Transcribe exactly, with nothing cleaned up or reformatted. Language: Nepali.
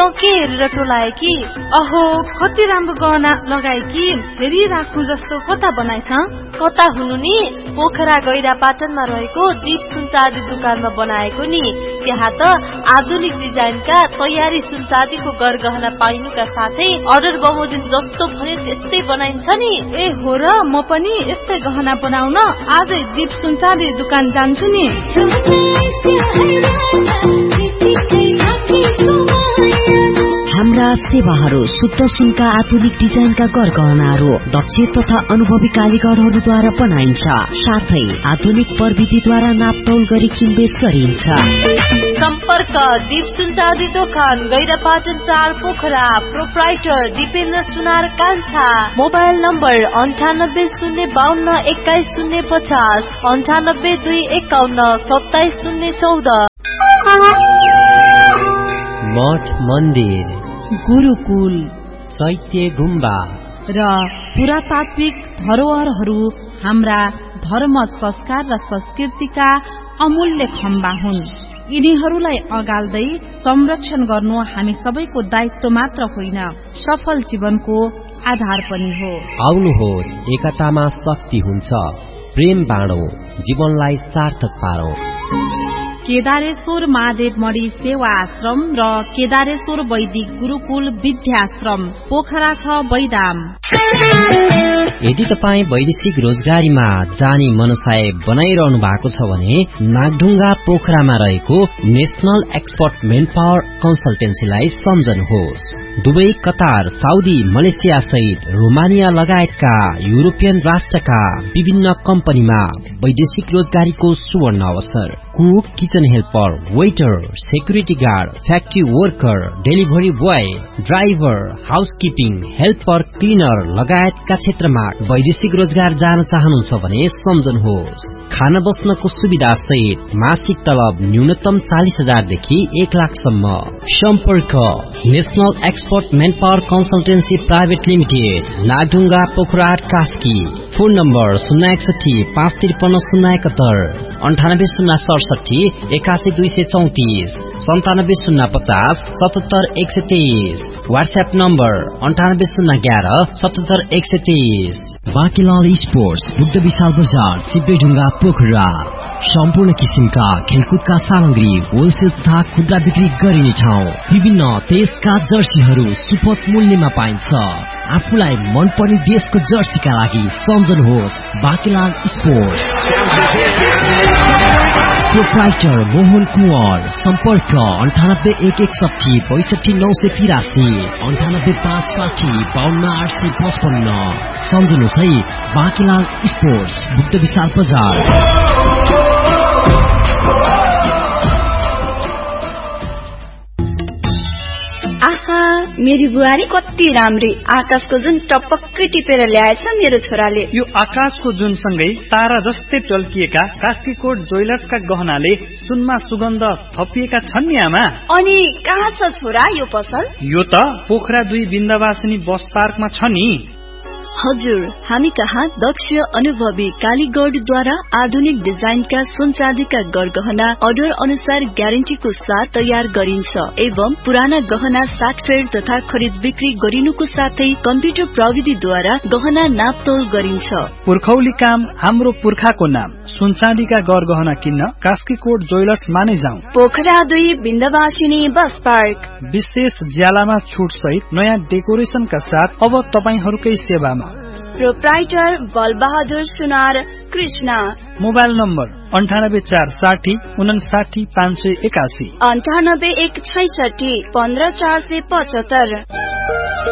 त के हेरेर टोलाए कि? अहो कति राम्रो गहना लगाए कि, फेरि राख्नु जस्तो कता बनाएछ? कता हुनु नि, पोखरा गैरा पाटनमा रहेको दीप सुनचाँदी दुकानमा बनाएको नि। त्यहाँ त आधुनिक डिजाइनका तयारी सुनचाँदीको गरगहना पाइनुका साथै अर्डर बमोजिम जस्तो भने त्यस्तै बनाइन्छ नि। ए हो र, म पनि यस्तै गहना बनाउन आजै दीप सुनचाँदी दुकान जान्छु नि। हाम्रा सेवाहरू शुद्ध सुनका आधुनिक डिजाइनका गरगहनाहरू दक्ष तथा अनुभवी कारीगरहरूद्वारा बनाइन्छ। साथै आधुनिक प्रविधिद्वारा नापतौल गरी किनबेच गरिन्छ। सम्पर्क दीप सुनचाँदी दोकान गैरापाटन चार पोखरा। प्रोप्राइटर दिपेन्द्र सुनार कान्छा। मोबाइल नम्बर अन्ठानब्बे शून्य बाहन्न एक्काइस शून्य पचास अन्ठानब्बे दुई एकाउन्न सत्ताइस शून्य चौध। मठ मन्दिर, गुरुकुल, चैत्य गुम्बा र पुरातात्विक धरोहरहरू हाम्रा धर्म संस्कार र संस्कृतिका अमूल्य खम्बा हुन्। यिनीहरूलाई अगाल्दै संरक्षण गर्नु हामी सबैको दायित्व मात्र होइन, सफल जीवनको आधार पनि हो। आउनुहोस्, एकतामा शक्ति हुन्छ। प्रेम बाँडौं, जीवनलाई सार्थक पारौं। केदारेश्वर महादेव मणि सेवा आश्रम र केदारेश्वर वैदिक गुरुकुल विद्याश्रम पोखरा छ बैदाम। यदि तपाईँ वैदेशिक रोजगारीमा जाने मनसाय बनाइरहनु भएको छ भने नागढुङ्गा पोखरामा रहेको national expert main power कन्सल्टेन्सीलाई सम्झनुहोस्। Dubai, Qatar, Saudi, Malaysia सहित रोमानिया लगायतका युरोपियन राष्ट्रका विभिन्न कम्पनीमा वैदेशिक रोजगारीको सुवर्ण अवसर। Cook, kitchen helper, waiter, security guard, factory worker, delivery boy, driver, housekeeping, helper, cleaner लगायतका क्षेत्रमा वैदेशिक रोजगार जान चाहनुहुन्छ भने सम्झनुहोस्। खान बस्नको सुविधा सहित मासिक तलब न्यूनतम चालिस हजारदेखि एक लाखसम्म। सम्पर्क national expert main power consultancy private limited, Nagdhunga Pokhara Kaski. Phone number शून्य एकसठी पाँच त्रिपन्न शून्य एकहत्तर अन्ठानब्बे शून्य सडसठी एकासी दुई सय चौतिस सन्तानब्बे शून्य पचास सतहत्तर एक सय तेइस। व्हाट्सएप नम्बर अन्ठानब्बे शून्य ग्यारह सतहत्तर एक सय तेइस। बाँकीलाल स्पोर्ट्स, बुद्ध विशाल बजार, चिप्लेढुङ्गा पोखरा। सम्पूर्ण किसिमका खेलकुदका सामग्री होलसेल तथा खुद्रा बिक्री गरिने ठाउँ। विभिन्न देशका जर्सीहरू सुपथ मूल्यमा पाइन्छ। आफूलाई मनपर्ने देशको जर्सीका लागि सम्झनुहोस् बाँकीलाल स्पोर्ट्स। प्रोप्राइटर मोहन कुँवर। सम्पर्क अन्ठानब्बे एक एकसठी बैसठी नौ सय तिरासी अन्ठानब्बे पाँच साठी बाहन्न आठ सय पचपन्न। सम्झनुहोस् है, बाँकीलाल स्पोर्ट्स, बुद्ध विशाल बजार। आहा, मेरी बुहारी कति राम्री। आकाशको जुन टपक्कै टिपेर ल्याएछ मेरो छोराले। यो आकाशको जुन सँगै तारा जस्तै टल्किएका कास्कीकोट ज्वेलर्सका गहनाले सुनमा सुगन्ध थपिएका छन् नि आमा। अनि कहाँ छ छोरा यो पसल? यो त पोखरा दुई बिन्दवासिनी बस पार्कमा छ नि। हजुर, हामी कहाँ दक्ष अनुभवी कालीगढद्वारा आधुनिक डिजाइनका सुनचाँदीका गरगहना अर्डर अनुसार ग्यारेन्टीको साथ तयार गरिन्छ एवं पुराना गहना साटफेड तथा खरिद बिक्री गरिनुको साथै कम्प्युटर प्रविधिद्वारा गहना नापतोल गरिन्छ। पुर्खौली काम हाम्रो पुर्खाको नाम। सुनचाँदीका गरगहना किन्न कास्कीकोट ज्वेलर्स माने जाउँ। पोखरा दुई बिन्दवासिनी बस पार्क। विशेष ज्यालामा छुट सहित नयाँ डेकोरेसनका साथ अब तपाईहरूकै सेवामा। प्रोप्राइटर बलबहादुर सुनार कृष्ण। मोबाइल नम्बर अन्ठानब्बे चार साठी उनसाठी पाँच सय एकासी अन्ठानब्बे एक छैसठी पन्ध्र चार सय पचहत्तर।